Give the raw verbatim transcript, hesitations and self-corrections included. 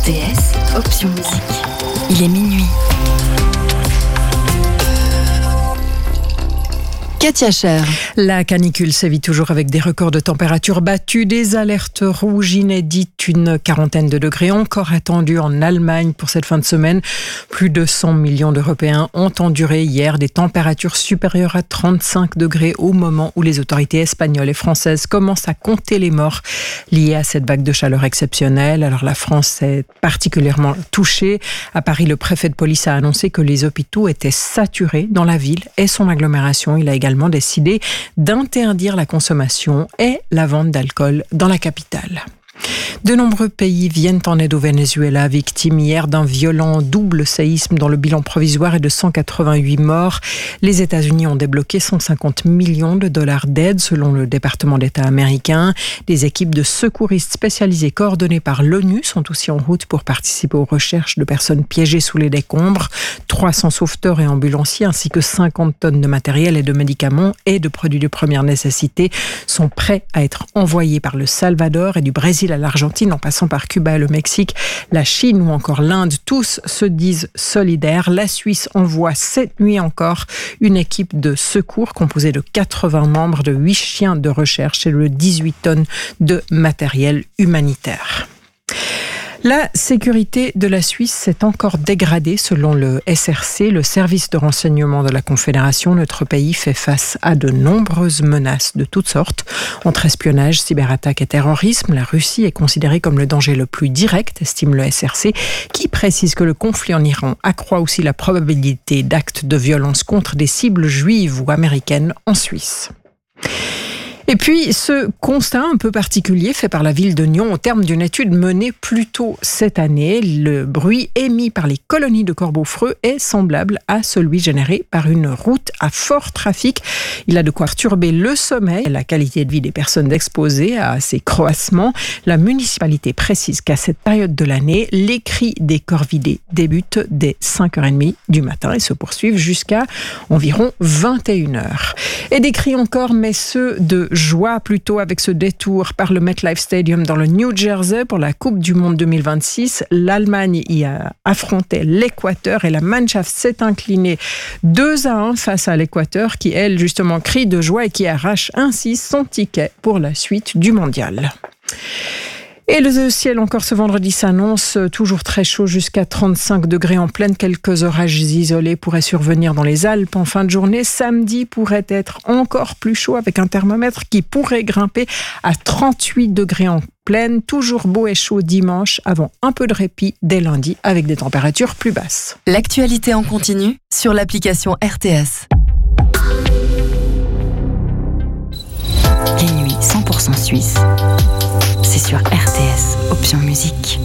R T S, option musique. Il est minuit. Katia Cher. La canicule sévit toujours avec des records de température battus, des alertes rouges inédites, une quarantaine de degrés encore attendus en Allemagne pour cette fin de semaine. Plus de cent millions d'Européens ont enduré hier des températures supérieures à trente-cinq degrés au moment où les autorités espagnoles et françaises commencent à compter les morts liés à cette vague de chaleur exceptionnelle. Alors la France est particulièrement touchée. À Paris, le préfet de police a annoncé que les hôpitaux étaient saturés dans la ville et son agglomération. Il a également décidé d'interdire la consommation et la vente d'alcool dans la capitale. De nombreux pays viennent en aide au Venezuela, victime hier d'un violent double séisme dont le bilan provisoire est de cent quatre-vingt-huit morts. Les États-Unis ont débloqué cent cinquante millions de dollars d'aide selon le département d'État américain. Des équipes de secouristes spécialisées coordonnées par l'ONU sont aussi en route pour participer aux recherches de personnes piégées sous les décombres. trois cents sauveteurs et ambulanciers ainsi que cinquante tonnes de matériel et de médicaments et de produits de première nécessité sont prêts à être envoyés par le Salvador et du Brésil à l'Argentine, en passant par Cuba et le Mexique, la Chine ou encore l'Inde. Tous se disent solidaires. La Suisse envoie cette nuit encore une équipe de secours composée de quatre-vingts membres, de huit chiens de recherche et de dix-huit tonnes de matériel humanitaire. La sécurité de la Suisse s'est encore dégradée selon le S R C, le service de renseignement de la Confédération. Notre pays fait face à de nombreuses menaces de toutes sortes. Entre espionnage, cyberattaque et terrorisme, la Russie est considérée comme le danger le plus direct, estime le S R C, qui précise que le conflit en Iran accroît aussi la probabilité d'actes de violence contre des cibles juives ou américaines en Suisse. Et puis, ce constat un peu particulier fait par la ville de Nyon au terme d'une étude menée plus tôt cette année. Le bruit émis par les colonies de corbeaux-freux est semblable à celui généré par une route à fort trafic. Il a de quoi perturber le sommeil et la qualité de vie des personnes exposées à ces croassements. La municipalité précise qu'à cette période de l'année, les cris des corvidés débutent dès cinq heures trente du matin et se poursuivent jusqu'à environ vingt et une heures. Et des cris encore, mais ceux de joie plutôt avec ce détour par le MetLife Stadium dans le New Jersey pour la Coupe du Monde deux mille vingt-six. L'Allemagne y a affronté l'Équateur et la Mannschaft s'est inclinée deux à un face à l'Équateur qui, elle, justement, crie de joie et qui arrache ainsi son ticket pour la suite du mondial. Et le ciel encore ce vendredi s'annonce toujours très chaud jusqu'à trente-cinq degrés en pleine. Quelques orages isolés pourraient survenir dans les Alpes en fin de journée. Samedi pourrait être encore plus chaud avec un thermomètre qui pourrait grimper à trente-huit degrés en pleine. Toujours beau et chaud dimanche avant un peu de répit dès lundi avec des températures plus basses. L'actualité en continu sur l'application R T S. Les nuits cent pour cent suisses. C'est sur R T S, option musique.